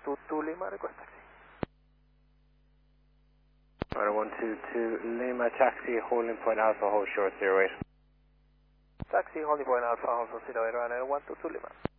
122 Lima, request taxi. Runway 122 Lima, taxi, holding point Alpha, hold short 08. Taxi, holding point Alpha, hold short 08, runway 122 Lima.